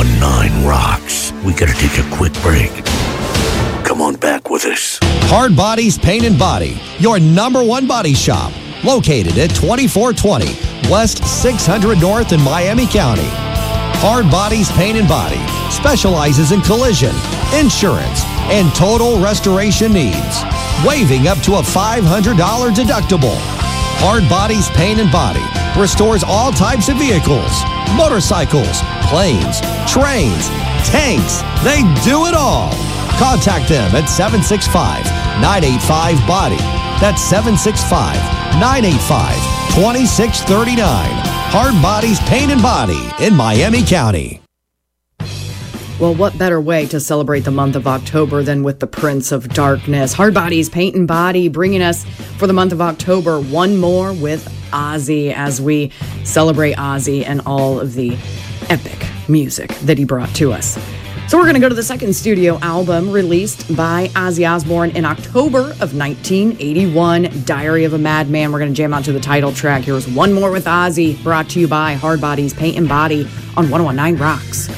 1019 Rocks. We gotta take a quick break. Come on back with us. Hard Bodies Paint and Body, your number one body shop. Located at 2420 West 600 North in Miami County. Hard Bodies Paint and Body specializes in collision, insurance, and total restoration needs. Waiving up to a $500 deductible. Hard Bodies Paint and Body restores all types of vehicles, motorcycles, planes, trains, tanks. They do it all. Contact them at 765-985-BODY. That's 765-985-2639. Hard Bodies Paint and Body in Miami County. Well, what better way to celebrate the month of October than with the Prince of Darkness? Hard Bodies Paint and Body bringing us for the month of October one more with Ozzy as we celebrate Ozzy and all of the epic music that he brought to us. So we're going to go to the second studio album released by Ozzy Osbourne in October of 1981, Diary of a Madman. We're going to jam out to the title track. Here's One More with Ozzy, brought to you by Hard Bodies Paint and Body on 1019 Rocks.